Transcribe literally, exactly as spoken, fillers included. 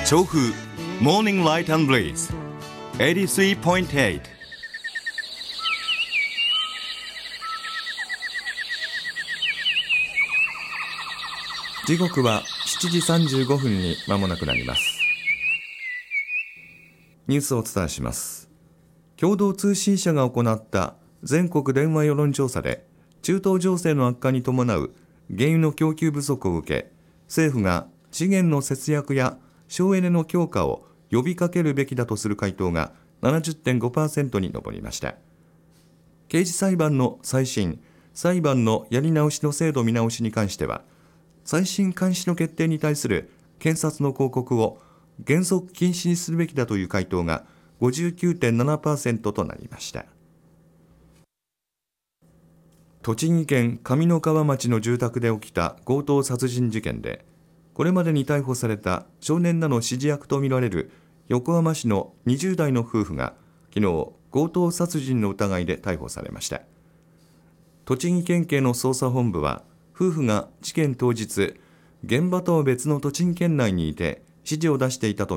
調布モーニングライト&ブレイズ エイティスリーポイントエイト。 時刻はしちじさんじゅうごふんに間もなくなります。ニュースをお伝えします。共同通信社が行った全国電話世論調査で、中東情勢の悪化に伴う原油の供給不足を受け、政府が資源の節約や省エネの強化を呼びかけるべきだとする回答が ななじゅってんごパーセント に上りました。刑事裁判の再審、裁判のやり直しの制度見直しに関しては、再審開始の決定に対する検察の抗告を原則禁止にするべきだという回答が ごじゅうきゅうてんななパーセント となりました。栃木県上三川町の住宅で起きた強盗殺人事件で、これまでに逮捕された少年らの指示役とみられる横浜市のにじゅう代の夫婦が昨日強盗殺人の疑いで逮捕されました。栃木県警の捜査本部は、夫婦が事件当日、現場とは別の栃木県内にいて指示を出していたと